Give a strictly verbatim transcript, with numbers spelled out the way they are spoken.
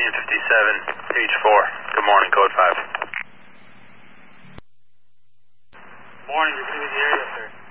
thirteen fifty-seven, page four. Good morning, code five. Morning, you're through the area, sir.